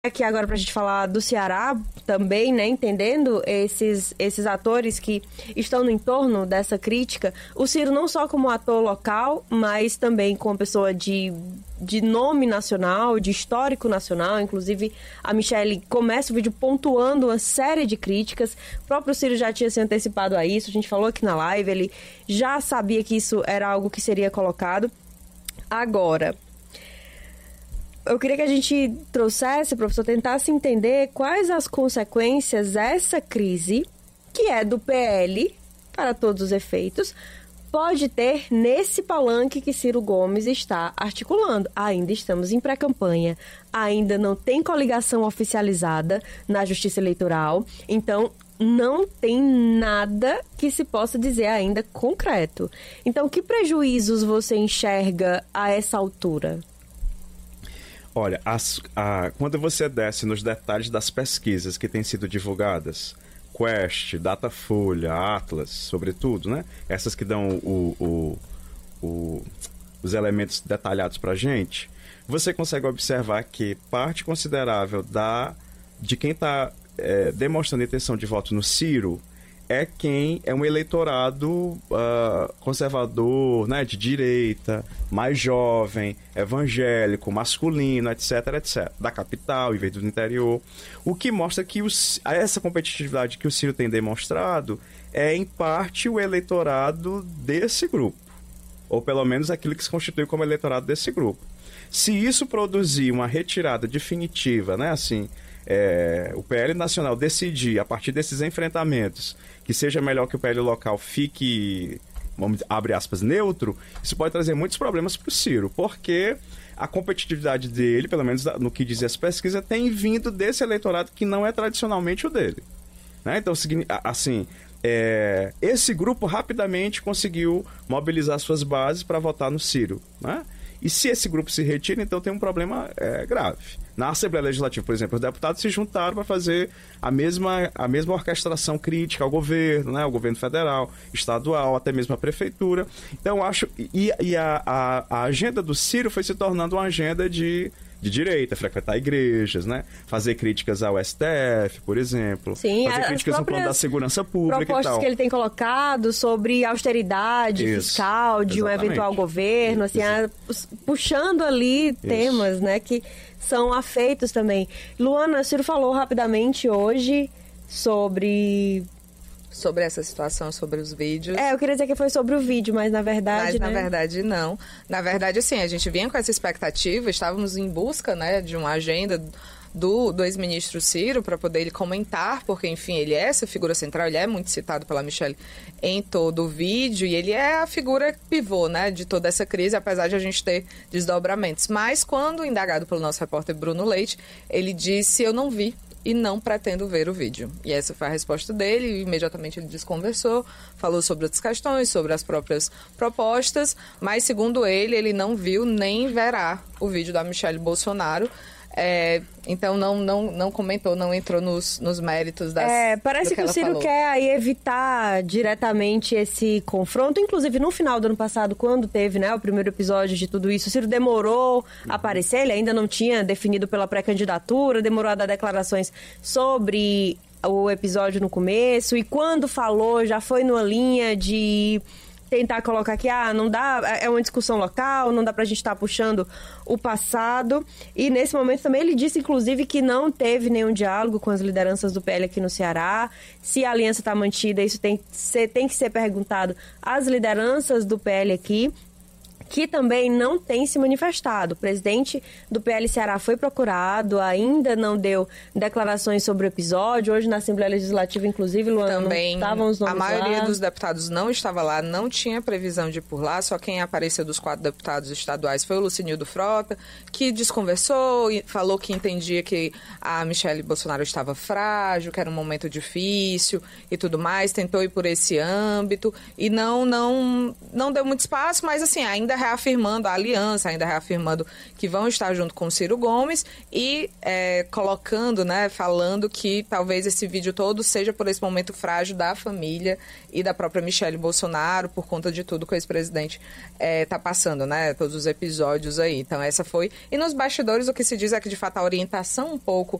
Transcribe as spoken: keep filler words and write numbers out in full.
Aqui agora para a gente falar do Ceará também, né, entendendo esses, esses atores que estão no entorno dessa crítica, o Ciro não só como ator local, mas também como pessoa de, de nome nacional, de histórico nacional. Inclusive a Michelle começa o vídeo pontuando uma série de críticas. O próprio Ciro já tinha se antecipado a isso, a gente falou aqui na live, ele já sabia que isso era algo que seria colocado. Agora, eu queria que a gente trouxesse, professor, tentasse entender quais as consequências essa crise, que é do P L, para todos os efeitos, pode ter nesse palanque que Ciro Gomes está articulando. Ainda estamos em pré-campanha, ainda não tem coligação oficializada na Justiça Eleitoral, então não tem nada que se possa dizer ainda concreto. Então, que prejuízos você enxerga a essa altura? Olha, as, a, quando você desce nos detalhes das pesquisas que têm sido divulgadas, Quest, Datafolha, Atlas, sobretudo, né? Essas que dão o, o, o, os elementos detalhados para a gente, você consegue observar que parte considerável da, de quem está é, demonstrando intenção de voto no Ciro é quem é um eleitorado uh, conservador, né, de direita, mais jovem, evangélico, masculino, etc, etcétera, da capital, em vez do interior. O que mostra que os, essa competitividade que o Ciro tem demonstrado é, em parte, o eleitorado desse grupo, ou pelo menos aquilo que se constitui como eleitorado desse grupo. Se isso produzir uma retirada definitiva, né, assim, é, o P L nacional decidir, a partir desses enfrentamentos, que seja melhor que o P L local fique, vamos, abre aspas, neutro, isso pode trazer muitos problemas para o Ciro, porque a competitividade dele, pelo menos no que dizem as pesquisas, tem vindo desse eleitorado que não é tradicionalmente o dele. Né? Então, assim, é, esse grupo rapidamente conseguiu mobilizar suas bases para votar no Ciro, né? E se esse grupo se retira, então tem um problema é, grave. Na Assembleia Legislativa, por exemplo, os deputados se juntaram para fazer a mesma, a mesma orquestração crítica ao governo, né, ao governo federal, estadual, até mesmo à prefeitura. Então, acho... E, e a, a, a agenda do Ciro foi se tornando uma agenda de... de direita, frequentar igrejas, né? Fazer críticas ao S T F, por exemplo. Sim, fazer críticas no plano da segurança pública e tal. Propostas que ele tem colocado sobre austeridade Isso, fiscal de exatamente. um eventual governo, assim, a, puxando ali Isso. temas, né, que são afeitos também. Luana, o Ciro falou rapidamente hoje sobre... Sobre essa situação, sobre os vídeos. É, eu queria dizer que foi sobre o vídeo, mas na verdade, Mas né? na verdade não. Na verdade, assim, a gente vinha com essa expectativa, estávamos em busca, né, de uma agenda do, do ex-ministro Ciro para poder ele comentar, porque, enfim, ele é essa figura central, ele é muito citado pela Michelle em todo o vídeo, e ele é a figura pivô, né, de toda essa crise, apesar de a gente ter desdobramentos. Mas, quando indagado pelo nosso repórter Bruno Leite, ele disse, eu não vi e não pretendo ver o vídeo. E essa foi a resposta dele, e imediatamente ele desconversou, falou sobre outras questões, sobre as próprias propostas, mas, segundo ele, ele não viu nem verá o vídeo da Michelle Bolsonaro. É, então não, não, não comentou, não entrou nos, nos méritos das É, parece que, que o ela Ciro falou. quer aí evitar diretamente esse confronto. Inclusive, no final do ano passado, quando teve, né, o primeiro episódio de tudo isso, o Ciro demorou a aparecer, ele ainda não tinha definido pela pré-candidatura, demorou a dar declarações sobre o episódio no começo, e quando falou, já foi numa linha de tentar colocar aqui, ah, não dá, é uma discussão local, não dá pra gente estar puxando o passado. E nesse momento também ele disse, inclusive, que não teve nenhum diálogo com as lideranças do P L aqui no Ceará. Se a aliança está mantida, isso tem, tem que ser perguntado às lideranças do P L aqui, que também não tem se manifestado. O presidente do P L Ceará foi procurado, ainda não deu declarações sobre o episódio. Hoje, na Assembleia Legislativa, inclusive, Luana, também, não estavam os nomes a maioria lá. dos deputados não estava lá, não tinha previsão de ir por lá, só quem apareceu dos quatro deputados estaduais foi o Lucinildo Frota, que desconversou e falou que entendia que a Michelle Bolsonaro estava frágil, que era um momento difícil e tudo mais, tentou ir por esse âmbito e não, não, não deu muito espaço, mas assim, ainda reafirmando a aliança, ainda reafirmando que vão estar junto com o Ciro Gomes e é, colocando, né, falando que talvez esse vídeo todo seja por esse momento frágil da família e da própria Michelle Bolsonaro, por conta de tudo que o ex-presidente está é, passando, né, todos os episódios aí. Então essa foi... E nos bastidores o que se diz é que, de fato, a orientação um pouco